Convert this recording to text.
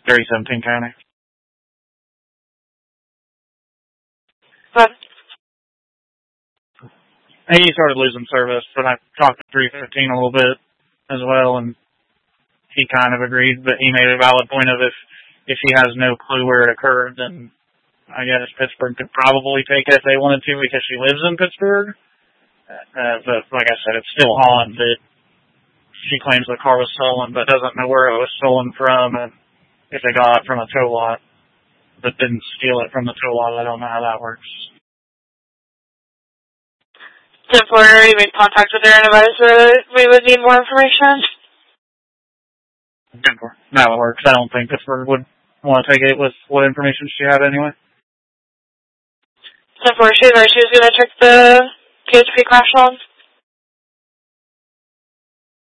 317 County. But He started losing service, but I talked to 315 a little bit as well, and he kind of agreed, but he made a valid point of if he has no clue where it occurred, then I guess Pittsburgh could probably take it if they wanted to because she lives in Pittsburgh. But like I said, it's still odd that she claims the car was stolen, but doesn't know where it was stolen from, and if they got it from a tow lot, but didn't steal it from the tow lot. I don't know how that works. the employer already made contact with her and advised her that we would need more information. That would work. I don't think Pittsburgh would want to take it with what information she had anyway. The employer she advised she was going to check the PHP crash logs.